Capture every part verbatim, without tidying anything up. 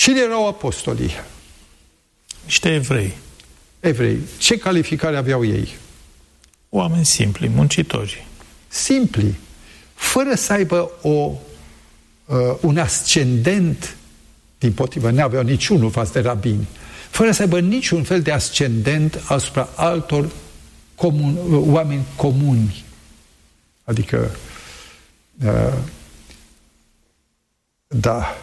Cine erau apostolii? Niște evrei. Evrei. Ce calificare aveau ei? Oameni simpli, muncitori. Simpli. Fără să aibă o, uh, un ascendent, dimpotrivă, n-aveau niciunul față de rabini, fără să aibă niciun fel de ascendent asupra altor comun, uh, oameni comuni. Adică, uh, da,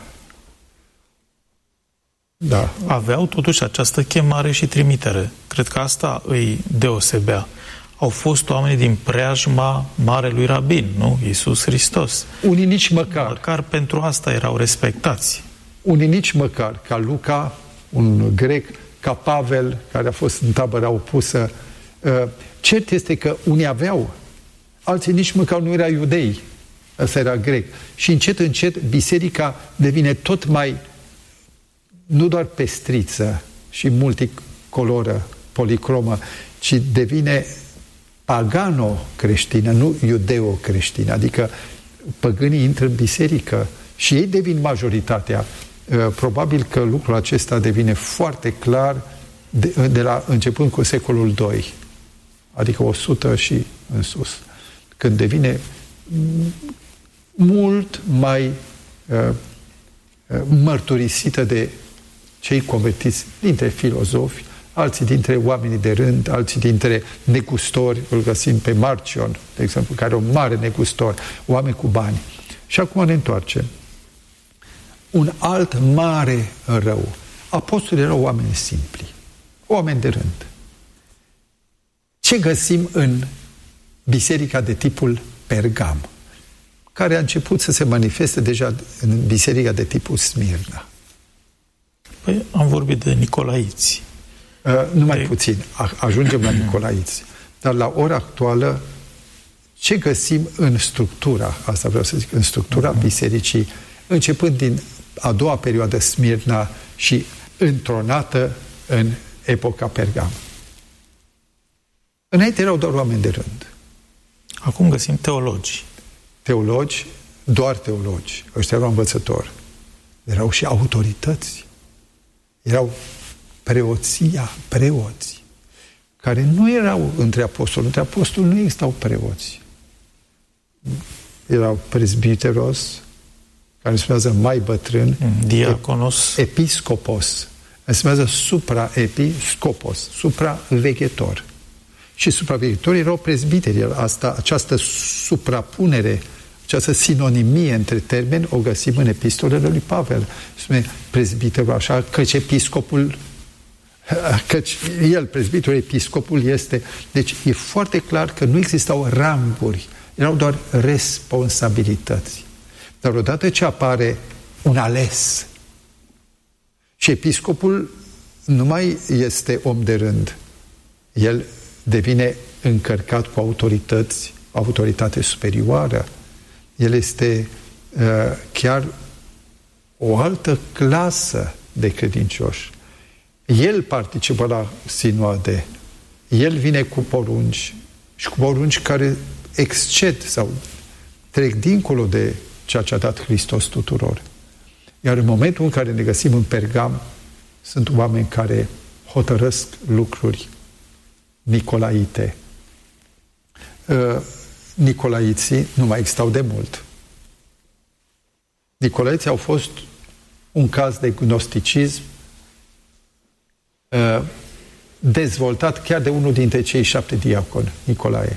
da. Aveau totuși această chemare și trimitere. Cred că asta îi deosebea. Au fost oameni din preajma Marelui Rabin, nu? Iisus Hristos. Unii nici măcar. Măcar pentru asta erau respectați. Unii nici măcar, ca Luca, un grec, ca Pavel, care a fost în tabăra opusă. Cert este că unii aveau, alții nici măcar nu erau iudei. Ăsta era grec. Și încet, încet, biserica devine tot mai, nu doar pestriță și multicoloră, policromă, ci devine pagano-creștină, nu iudeo-creștină. Adică păgânii intră în biserică și ei devin majoritatea. Probabil că lucrul acesta devine foarte clar de, de la începând cu secolul doi, adică o sută și în sus, când devine mult mai uh, mărturisită de cei convertiți dintre filozofi, alții dintre oamenii de rând, alții dintre negustori, îl găsim pe Marcion, de exemplu, care e un mare negustor, oameni cu bani. Și acum ne întoarcem. Un alt mare rău. Apostolii erau oameni simpli, oameni de rând. Ce găsim în biserica de tipul Pergam, care a început să se manifeste deja în biserica de tipul Smirna? Păi am vorbit de Nicolaiți. Uh, numai de... puțin. Ajungem la Nicolaiți. Dar la ora actuală, ce găsim în structura, asta vreau să zic, în structura uh-huh. bisericii, începând din a doua perioadă Smirna și întronată în epoca Pergam? Înainte erau doar oameni de rând. Acum găsim teologi. Teologi, doar teologi. Ăștia erau învățători. Erau și autorități. Erau preoția, preoți, care nu erau între apostoli. Între apostoli nu existau preoți. Erau presbiteros, care înseamnă mai bătrân, diaconos, episcopos, înseamnă supra-episcopos, supraveghetor. Și supraveghetorii erau prezbiteri. Asta, această suprapunere, această sinonimie între termeni o găsim în epistolele lui Pavel. Spune prezbiterul așa, căci episcopul, căci el, prezbiterul, episcopul este... Deci e foarte clar că nu existau ranguri, erau doar responsabilități. Dar odată ce apare un ales și episcopul nu mai este om de rând, el devine încărcat cu autorități, autoritate superioară. El este uh, chiar o altă clasă de credincioși. El participă la sinode. El vine cu porunci și cu porunci care exced sau trec dincolo de ceea ce a dat Hristos tuturor. Iar în momentul în care ne găsim în Pergam, sunt oameni care hotărăsc lucruri nicolaite. Uh, Nicolaiții nu mai existau de mult. Nicolaiții au fost un caz de gnosticism uh, dezvoltat chiar de unul dintre cei șapte diaconi, Nicolae.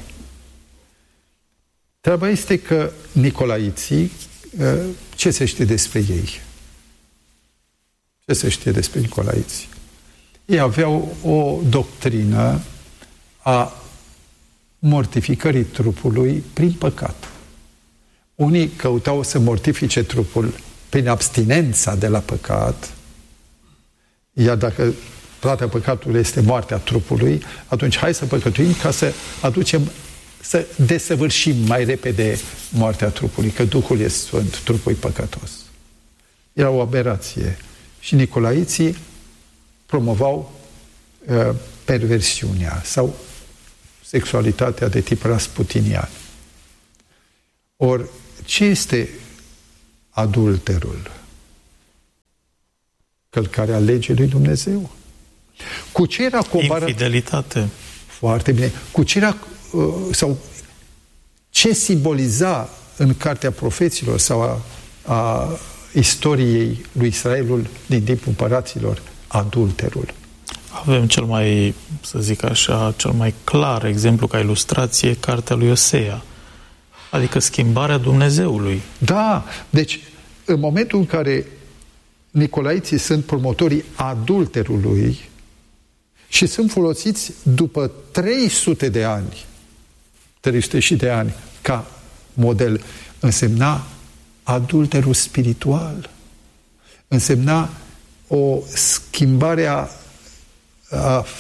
Treaba este că Nicolaiții, uh, ce se știe despre ei? Ce se știe despre Nicolaiții? Ei aveau o doctrină a mortificării trupului prin păcat. Unii căutau să mortifice trupul prin abstinența de la păcat, iar dacă plata păcatului este moartea trupului, atunci hai să păcătuim ca să aducem, să desăvârșim mai repede moartea trupului, că Duhul este sfânt, trupul e păcătos. Era o aberație. Și Nicolaiții promovau uh, perversiunea sau sexualitatea de tip rasputinian. Ori, ce este adulterul? Călcarea legii lui Dumnezeu. Cu ce era comparat? Infidelitate. Foarte bine. Cu ce era, sau ce simboliza în Cartea Profeților sau a, a istoriei lui Israelul din timpul împăraților? Adulterul. Avem cel mai, să zic așa, cel mai clar exemplu ca ilustrație, cartea lui Osea. Adică schimbarea Dumnezeului. Da, deci în momentul în care nicolaiții sunt promotorii adulterului și sunt folosiți după trei sute de ani, trei sute și de ani, ca model, însemna adulterul spiritual. Însemna o schimbare a, a, a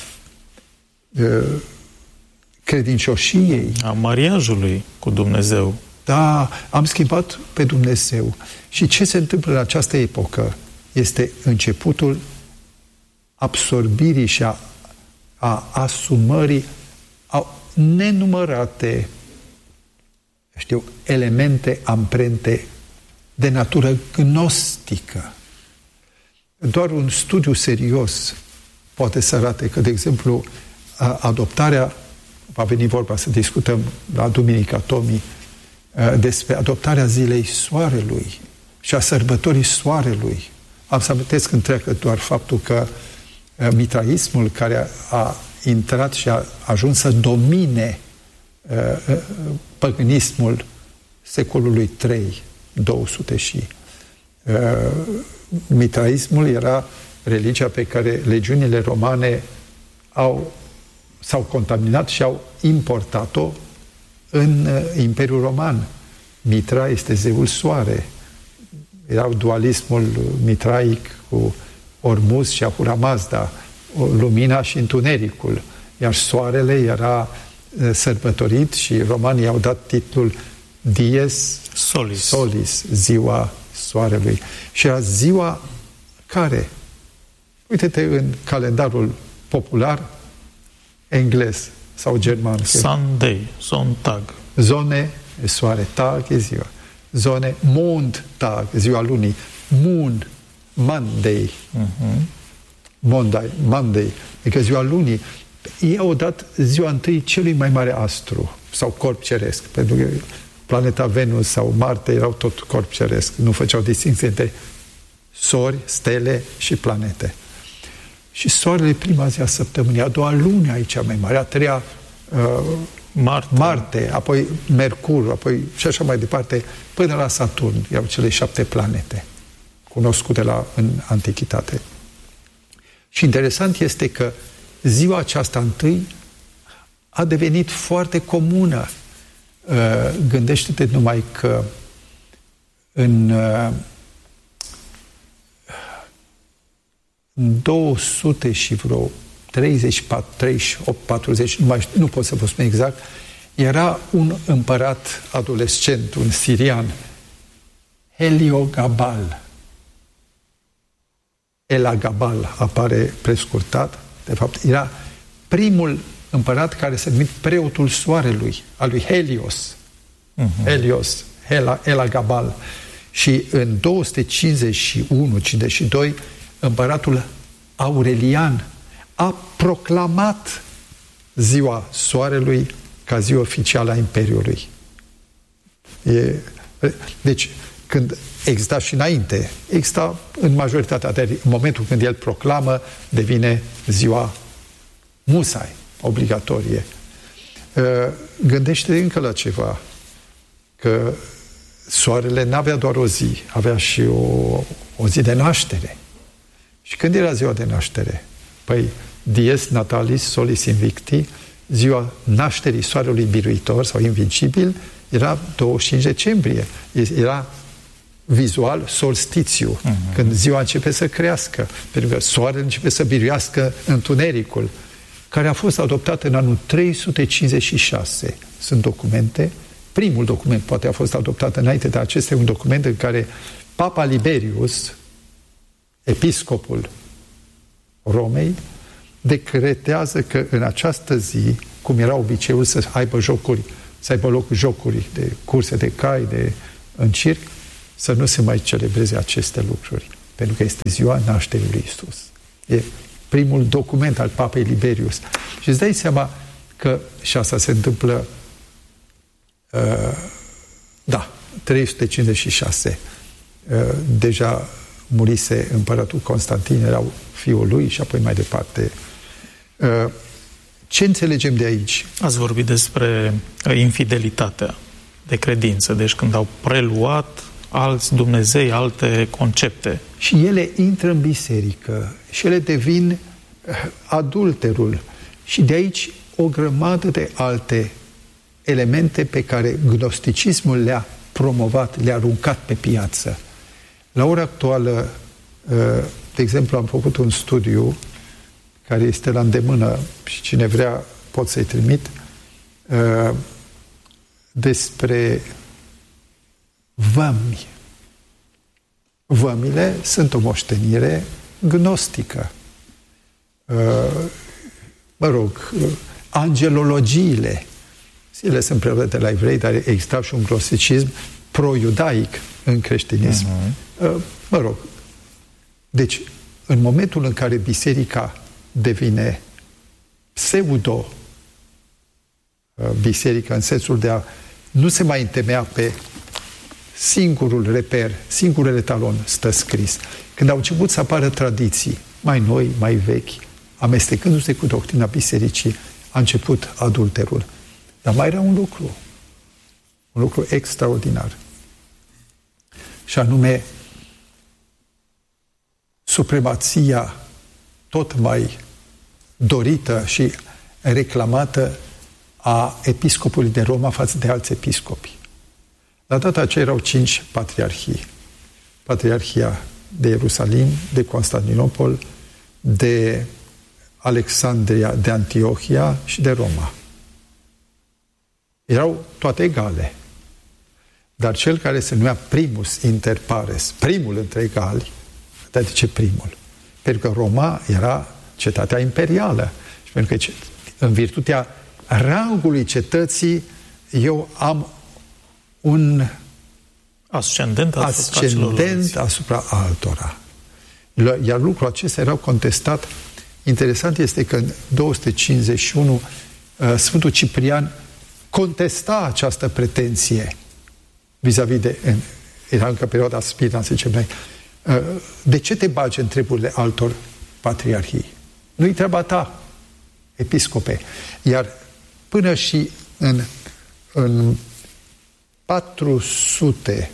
credincioșiei. A mariajului cu Dumnezeu. Da, am schimbat pe Dumnezeu. Și ce se întâmplă în această epocă este începutul absorbirii și a, a asumării a nenumărate, știu, elemente, amprente de natură gnostică. Doar un studiu serios poate să arate că, de exemplu, adoptarea, va veni vorba să discutăm la Duminica Tomii despre adoptarea zilei soarelui și a sărbătorii soarelui. Am să amintesc întreagă doar faptul că mitraismul care a intrat și a ajuns să domine păgânismul secolului trei, două sute și mitraismul era religia pe care legiunile romane au, s-au contaminat și au importat-o în Imperiul Roman. Mitra este zeul soare. Era dualismul mitraic cu Ormuz și Ahura Mazda, lumina și întunericul. Iar soarele era sărbătorit și romanii au dat titlul Dies Solis, Solis, ziua soarelui. Și era ziua care? Uite-te în calendarul popular englez sau german. Sunday, Sonntag. Zone, e soare, tag e ziua. Zone, Mondtag, ziua lunii. Moon, Monday. Uh-huh. Monday, Monday, adică ziua lunii. Ei au dat ziua întâi celui mai mare astru sau corp ceresc, pentru că planeta Venus sau Marte erau tot corp ceresc. Nu făceau distinție între sori, stele și planete. Și soarele prima zi a săptămânii, a doua lună aici cea mai mare, a treia uh, Marte. Marte, apoi Mercur, apoi și așa mai departe, până la Saturn, iau cele șapte planete cunoscute la, în Antichitate. Și interesant este că ziua aceasta întâi a devenit foarte comună. Uh, gândește-te numai că în uh, două sute și vreo treizeci și patru, treizeci și opt, patruzeci, nu, mai știu, nu pot să vă spun exact, era un împărat adolescent, un sirian, Heliogabal. Elagabal apare prescurtat, de fapt, era primul împărat care se numit preotul soarelui, al lui Helios. Uh-huh. Helios, Hela, Elagabal. Și în două sute cincizeci și unu cincizeci și doi, împăratul Aurelian a proclamat ziua soarelui ca zi oficială a Imperiului. E, deci, când exista și înainte, exista în majoritatea, dar în momentul când el proclamă, devine ziua musai, obligatorie. Gândește încă la ceva, că soarele n-avea doar o zi, avea și o, o zi de naștere. Și când era ziua de naștere? Păi, Dies Natalis Solis Invicti, ziua nașterii soarelui biruitor sau invincibil, era douăzeci și cinci decembrie. Era vizual solstițiu, uh-huh. când ziua începe să crească, pentru că soarele începe să biruiască întunericul, care a fost adoptat în anul trei sute cincizeci și șase. Sunt documente. Primul document poate a fost adoptat înainte, dar acesta e un document în care Papa Liberius, episcopul Romei, decretează că în această zi, cum era obiceiul să aibă jocuri, să aibă loc jocuri de curse de cai, de în circ, să nu se mai celebreze aceste lucruri. pentru că este ziua nașterii lui Iisus. E primul document al Papei Liberius. Și îți dai seama că, și asta se întâmplă, uh, da, trei sute cincizeci și șase, uh, deja murise împăratul Constantin, erau fiul lui și apoi mai departe. Uh, ce înțelegem de aici? Ați vorbit despre infidelitatea de credință, deci când au preluat alți Dumnezei, alte concepte. Și ele intră în biserică și ele devin adulterul. Și de aici o grămadă de alte elemente pe care gnosticismul le-a promovat, le-a aruncat pe piață. La ora actuală, de exemplu, am făcut un studiu care este la îndemână și cine vrea pot să-i trimit, despre vămi. Vămile sunt o moștenire gnostică. Mă rog, angelologiile, ele sunt preluate de la evrei, dar exista și un gnosticism pro-iudaic în creștinism. Uh-huh. Mă rog, deci, în momentul în care biserica devine pseudo biserică, în sensul de a nu se mai întemeia pe singurul reper, singurul etalon stă scris. Când au început să apară tradiții mai noi, mai vechi, amestecându-se cu doctrina bisericii, a început adulterul. Dar mai era un lucru, un lucru extraordinar. Și anume, supremația tot mai dorită și reclamată a episcopului de Roma față de alți episcopi. La data aceea erau cinci patriarhii. Patriarhia de Ierusalim, de Constantinopol, de Alexandria, de Antiohia și de Roma. Erau toate egale. Dar cel care se numea primus inter pares, primul între egali, dar de ce primul? Pentru că Roma era cetatea imperială. Și pentru că în virtutea rangului cetății eu am un ascendent asupra, ascendent asupra altora. Iar lucrul acesta era contestat. Interesant este că în două sute cincizeci și unu Sfântul Ciprian contesta această pretenție vis-a-vis de, în, era încă perioada Spirna, să zicem noi, de ce te bagi în treburile altor patriarhii? Nu-i treaba ta, episcope. Iar până și în, în patru sute,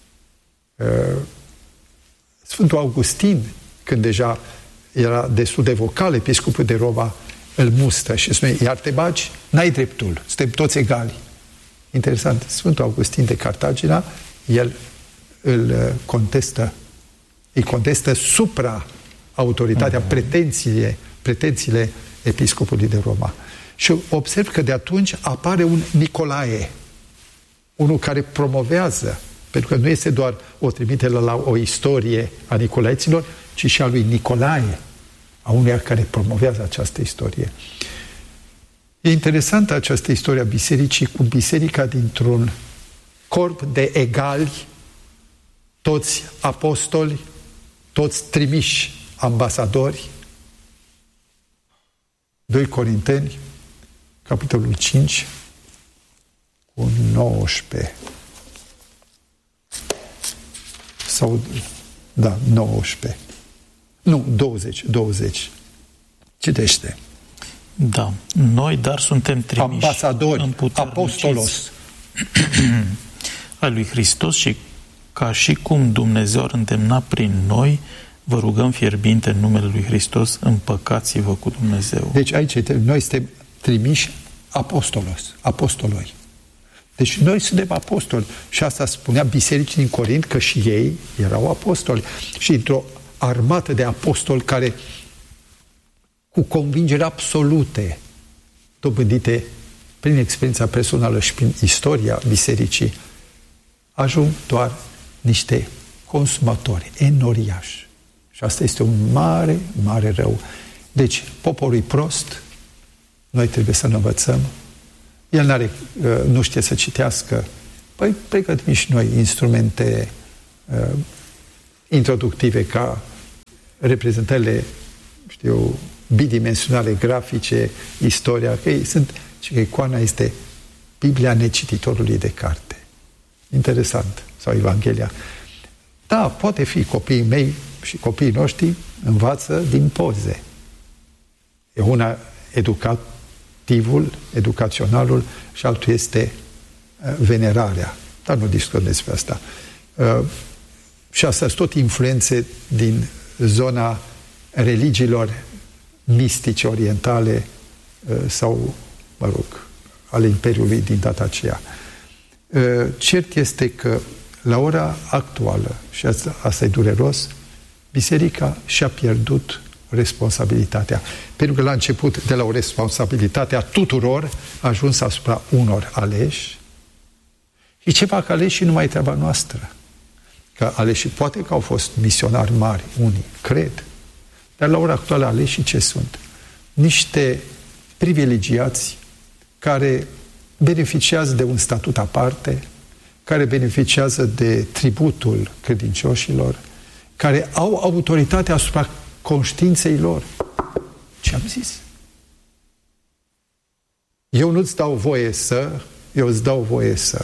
Sfântul Augustin, când deja era destul de vocal, episcopul de Roma îl mustă și spune, iar te bagi, n-ai dreptul, suntem toți egali. Interesant, Sfântul Augustin de Cartagina, el îl contestă, îi contestă supra autoritatea, uh-huh. pretențiile, pretențiile episcopului de Roma. Și observ că de atunci apare un Nicolae, unul care promovează, pentru că nu este doar o trimitere la o istorie a nicolaeților, ci și a lui Nicolae, a unuia care promovează această istorie. E interesantă această istorie a bisericii, cu biserica dintr-un corp de egali, toți apostoli, toți trimiși ambasadori. doi Corinteni, capitolul cinci, cu nouăsprezece. Sau, da, nouăsprezece. Nu, douăzeci, douăzeci. Citește. Da. Noi, dar suntem trimiși ambasadori, apostolos al lui Hristos și ca și cum Dumnezeu ar îndemna prin noi, vă rugăm fierbinte în numele lui Hristos, împăcați-vă cu Dumnezeu. Deci aici noi suntem trimiși apostolos, apostoloi. Deci noi suntem apostoli. Și asta spunea bisericii din Corint, că și ei erau apostoli. Și într-o armată de apostoli care cu convingere absolute, dobândite prin experiența personală și prin istoria bisericii, ajung doar niște consumatori enoriași. Și asta este un mare, mare rău. Deci, poporul e prost, noi trebuie să ne învățăm. El n-are, nu știe să citească. Păi pregătim și noi instrumente introductive ca reprezentările, știu, bidimensionale, grafice, istoria, că ei sunt, și că icoana este Biblia necititorului de carte. Interesant. Sau Evanghelia. Da, poate fi, copiii mei și copiii noștri învață din poze. E una educativul, educaționalul și altul este uh, venerarea. Dar nu discutăm despre asta. Uh, și asta sunt tot influențe din zona religiilor mistice orientale uh, sau, mă rog, ale Imperiului din data aceea. Uh, cert este că la ora actuală, și asta, asta e dureros, biserica și-a pierdut responsabilitatea. Pentru că la început, de la o responsabilitate a tuturor, a ajuns asupra unor aleși. Și ce fac aleșii nu mai e treaba noastră. Că aleșii poate că au fost misionari mari, unii, cred. Dar la ora actuală aleșii ce sunt? Niște privilegiați care beneficiază de un statut aparte, care beneficiază de tributul credincioșilor, care au autoritatea asupra conștiinței lor. Ce am zis? Eu nu-ți dau voie să, eu îți dau voie să.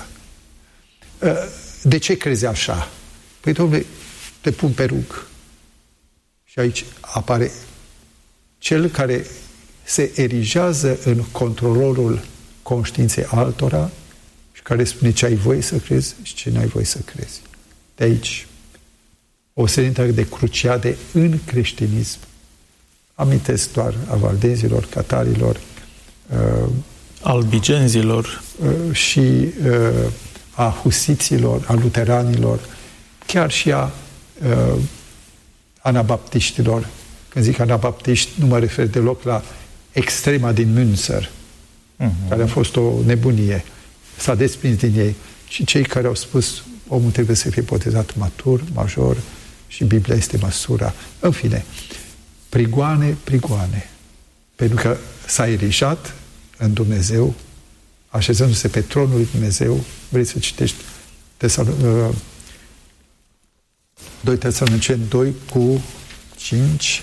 De ce crezi așa? Păi, domnule, te pun pe rug. Și aici apare cel care se erigează în controlorul conștiinței altora și care spune ce ai voie să crezi și ce n-ai voie să crezi. De aici o serie întreagă de cruciade în creștinism. Amintesc doar a valdezilor, catarilor, uh, albigenzilor uh, și uh, a husiților, a luteranilor, chiar și a uh, anabaptiștilor. Când zic anabaptiști, nu mă refer deloc la extrema din Münster, uh-huh. care a fost o nebunie. S-a desprins din ei. Și cei care au spus omul trebuie să fie botezat matur, major și Biblia este măsura. În fine, prigoane, prigoane. Pentru că s-a erijat în Dumnezeu, așezându-se pe tronul lui Dumnezeu. Vrei să citești Tesalon, uh, doi Tesaloniceni doi cu cinci?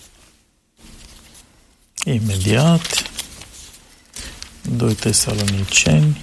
Imediat. doi Tesaloniceni.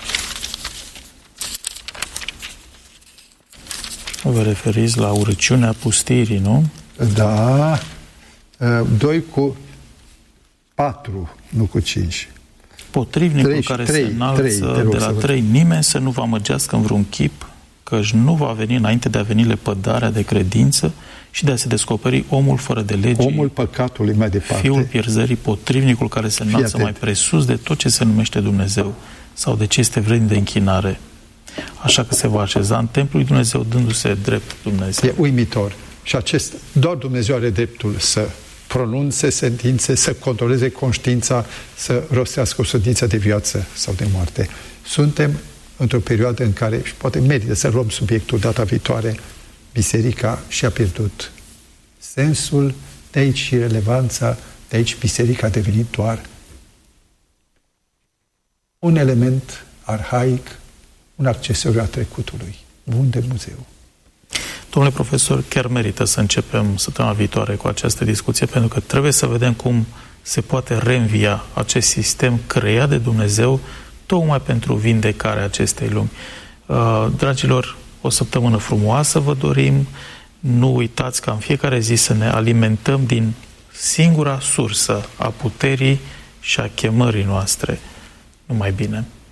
Vă referiți la urăciunea pustirii, nu? Da. doi cu patru, nu cu cinci. Potrivnicul trei, care trei, se înalță trei, de la trei, nimeni să nu vă amăgească în vreun chip, căci nu va veni înainte de a veni lepădarea de credință și de a se descoperi omul fără de lege, omul păcatului mai departe, fiul pierzării, potrivnicul care se înalță mai presus de tot ce se numește Dumnezeu sau de ce este vrednic de închinare. Așa că se va așeza în templul lui Dumnezeu, dându-se drept Dumnezeu. E uimitor. Și acest, doar Dumnezeu are dreptul să pronunțe sentințe, să controleze conștiința, să rostească o sentință de viață sau de moarte. Suntem într-o perioadă în care, și poate merită să luăm subiectul data viitoare, biserica și-a pierdut sensul, de aici și relevanța, de aici biserica a devenit doar un element arhaic, un accesoriu a trecutului, bun de muzeu. Domnule profesor, chiar merită să începem săptămâna viitoare cu această discuție, pentru că trebuie să vedem cum se poate reînvia acest sistem creat de Dumnezeu tocmai pentru vindecarea acestei lumi. Dragilor, o săptămână frumoasă vă dorim. Nu uitați ca în fiecare zi să ne alimentăm din singura sursă a puterii și a chemării noastre. Numai bine!